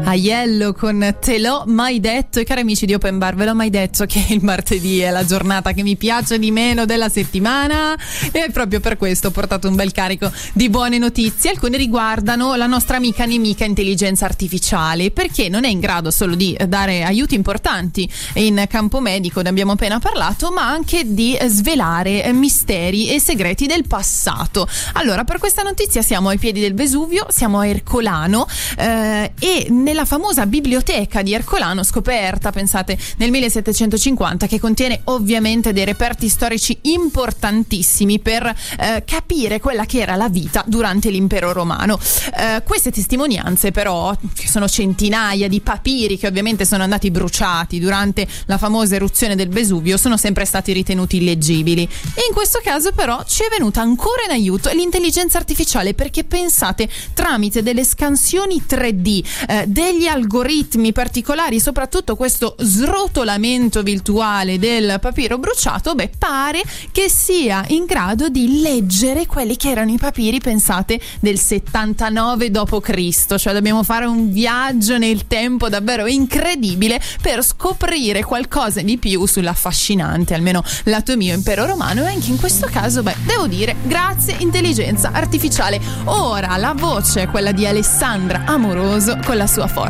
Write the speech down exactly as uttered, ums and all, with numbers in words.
Aiello con Te l'ho mai detto. E cari amici di Open Bar, ve l'ho mai detto che il martedì è la giornata che mi piace di meno della settimana, e proprio per questo ho portato un bel carico di buone notizie. Alcune riguardano la nostra amica nemica intelligenza artificiale, perché non è in grado solo di dare aiuti importanti in campo medico, ne abbiamo appena parlato, ma anche di svelare misteri e segreti del passato. Allora, per questa notizia siamo ai piedi del Vesuvio, siamo a Ercolano, eh, e nella famosa biblioteca di Ercolano, scoperta, pensate, nel millesettecentocinquanta, che contiene ovviamente dei reperti storici importantissimi per eh, capire quella che era la vita durante l'impero romano. Eh, queste testimonianze, però, che sono centinaia di papiri che ovviamente sono andati bruciati durante la famosa eruzione del Vesuvio, sono sempre stati ritenuti illeggibili. E in questo caso però ci è venuta ancora in aiuto l'intelligenza artificiale, perché pensate, tramite delle scansioni tre D, eh, degli algoritmi particolari, soprattutto questo srotolamento virtuale del papiro bruciato, beh, pare che sia in grado di leggere quelli che erano i papiri, pensate, del settantanove dopo Cristo. Cioè dobbiamo fare un viaggio nel tempo davvero incredibile per scoprire qualcosa di più sull'affascinante, almeno lato mio, impero romano. E anche in questo caso, beh, devo dire, grazie intelligenza artificiale. Ora la voce è quella di Alessandra Amoroso con la sua